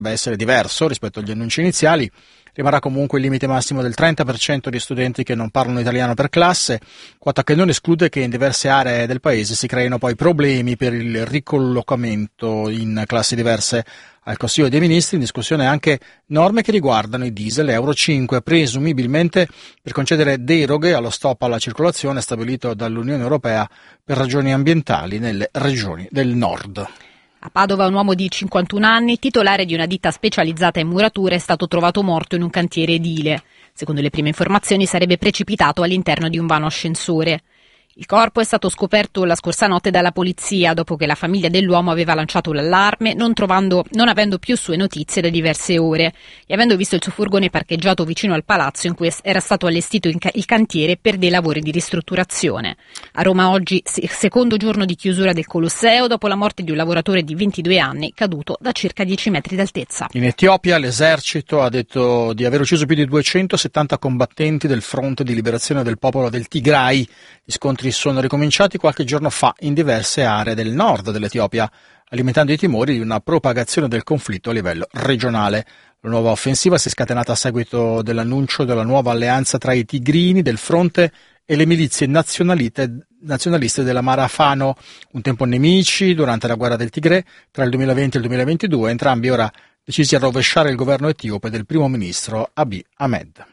deve essere diverso rispetto agli annunci iniziali. Rimarrà comunque il limite massimo del 30% di studenti che non parlano italiano per classe, quota che non esclude che in diverse aree del paese si creino poi problemi per il ricollocamento in classi diverse. Al Consiglio dei Ministri in discussione anche norme che riguardano i diesel Euro 5, presumibilmente per concedere deroghe allo stop alla circolazione stabilito dall'Unione Europea per ragioni ambientali nelle regioni del nord. A Padova un uomo di 51 anni, titolare di una ditta specializzata in murature, è stato trovato morto in un cantiere edile. Secondo le prime informazioni sarebbe precipitato all'interno di un vano ascensore. Il corpo è stato scoperto la scorsa notte dalla polizia dopo che la famiglia dell'uomo aveva lanciato l'allarme non avendo più sue notizie da diverse ore e avendo visto il suo furgone parcheggiato vicino al palazzo in cui era stato allestito il cantiere per dei lavori di ristrutturazione. A Roma oggi secondo giorno di chiusura del Colosseo dopo la morte di un lavoratore di 22 anni caduto da circa 10 metri d'altezza. In Etiopia l'esercito ha detto di aver ucciso più di 270 combattenti del fronte di liberazione del popolo del Tigray. Gli scontri sono ricominciati qualche giorno fa in diverse aree del nord dell'Etiopia, alimentando i timori di una propagazione del conflitto a livello regionale. La nuova offensiva si è scatenata a seguito dell'annuncio della nuova alleanza tra i tigrini del fronte e le milizie nazionaliste della Mara Fano, un tempo nemici durante la guerra del Tigre tra il 2020 e il 2022, entrambi ora decisi a rovesciare il governo etiope del primo ministro Abiy Ahmed.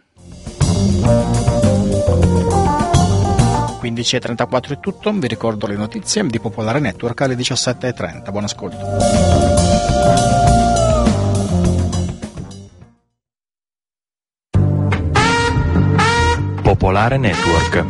15.34 è tutto, vi ricordo le notizie di Popolare Network alle 17.30. Buon ascolto. Popolare Network.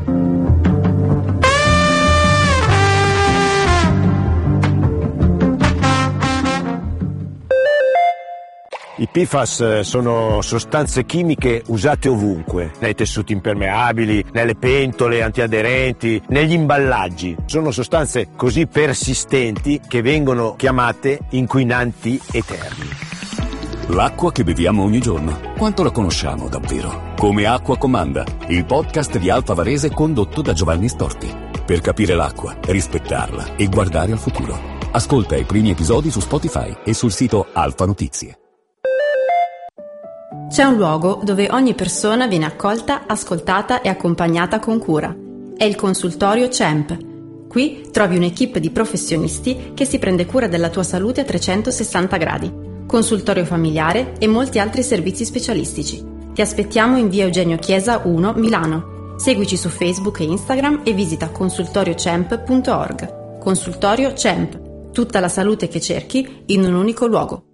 I PFAS sono sostanze chimiche usate ovunque, nei tessuti impermeabili, nelle pentole antiaderenti, negli imballaggi. Sono sostanze così persistenti che vengono chiamate inquinanti eterni. L'acqua che beviamo ogni giorno, quanto la conosciamo davvero? Come Acqua Comanda, il podcast di Alfa Varese condotto da Giovanni Storti. Per capire l'acqua, rispettarla e guardare al futuro. Ascolta i primi episodi su Spotify e sul sito Alfa Notizie. C'è un luogo dove ogni persona viene accolta, ascoltata e accompagnata con cura. È il consultorio CEMP. Qui trovi un'equipe di professionisti che si prende cura della tua salute a 360 gradi. Consultorio familiare e molti altri servizi specialistici. Ti aspettiamo in via Eugenio Chiesa 1, Milano. Seguici su Facebook e Instagram e visita consultoriocemp.org. Consultorio CEMP. Tutta la salute che cerchi in un unico luogo.